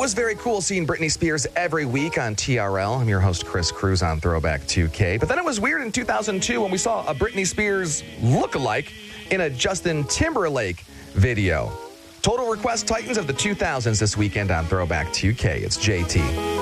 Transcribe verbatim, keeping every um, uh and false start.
was very cool seeing Britney Spears every week on T R L. I'm your host, Chris Cruz, on Throwback two K. But then it was weird in two thousand two when we saw a Britney Spears look-alike in a Justin Timberlake video. Total Request Titans of the two thousands this weekend on Throwback two K. It's J T.